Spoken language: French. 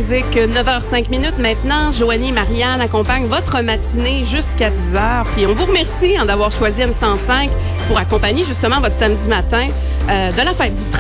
indique 9h05 maintenant. Joanie et Marianne accompagnent votre matinée jusqu'à 10h. Puis on vous remercie d'avoir choisi M105 pour accompagner justement votre samedi matin de la fête du